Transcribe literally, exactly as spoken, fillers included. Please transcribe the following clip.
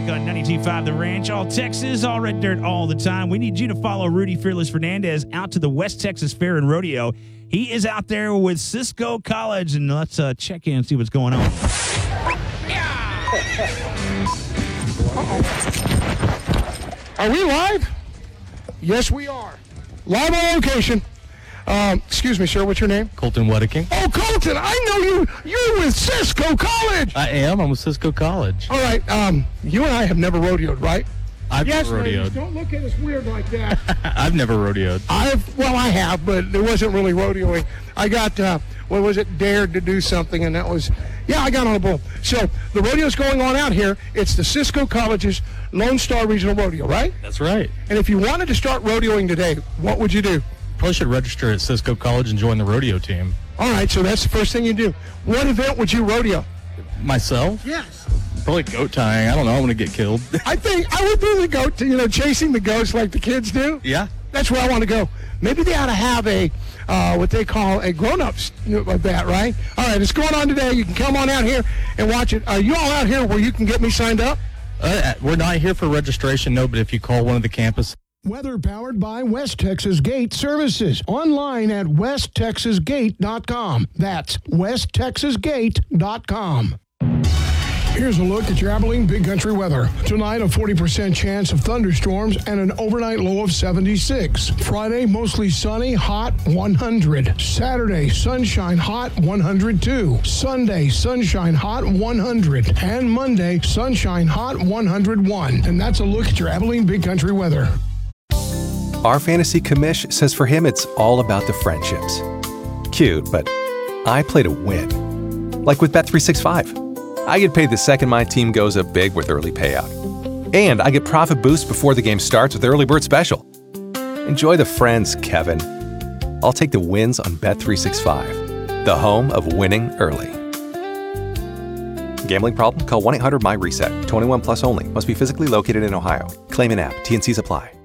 On ninety-two point five The Ranch, all Texas, all red dirt, all the time. We need you to follow Rudy Fearless Fernandez out to the West Texas Fair and Rodeo. He is out there with Cisco College, and let's uh, check in and see what's going on. Are we live? Yes, we are. Live on location. Um, excuse me, sir. What's your name? Colton Wedeking. Oh, Colton, I know you. You're with Cisco College. I am. I'm with Cisco College. All right. Um, you and I have never rodeoed, right? I've yes, never ladies, rodeoed. don't look at us weird like that. I've never rodeoed. I've well, I have, but it wasn't really rodeoing. I got uh, what was it? Dared to do something, and that was yeah. I got on a bull. So the rodeo's going on out here. It's the Cisco College's Lone Star Regional Rodeo, right? That's right. And if you wanted to start rodeoing today, what would you do? Probably should register at Cisco College and join the rodeo team. All right, so that's the first thing you do. What event would you rodeo? Myself? Yes. Probably goat tying. I don't know. I'm going to get killed. I think I would do the goat, you know, chasing the ghosts like the kids do. Yeah. That's where I want to go. Maybe they ought to have a, uh, what they call a grown-ups like that, right? All right, it's going on today. You can come on out here and watch it. Are you all out here where you can get me signed up? Uh, we're not here for registration, no, but if you call one of the campus. Weather powered by West Texas Gate Services. Online at west texas gate dot com. That's west texas gate dot com. Here's a look at your Abilene Big Country weather. Tonight, a forty percent chance of thunderstorms and an overnight low of seventy-six. Friday, mostly sunny, hot, one hundred. Saturday, sunshine, hot, one hundred two. Sunday, sunshine, hot, one hundred. And Monday, sunshine, hot, one hundred one. And that's a look at your Abilene Big Country weather. Our fantasy commish says for him it's all about the friendships. Cute, but I play to win. Like with Bet three sixty-five. I get paid the second my team goes up big with early payout. And I get profit boost before the game starts with Early Bird Special. Enjoy the friends, Kevin. I'll take the wins on Bet three sixty-five, the home of winning early. Gambling problem? Call one eight hundred M Y RESET. twenty-one plus only. Must be physically located in Ohio. Claim in app. T N Cs apply.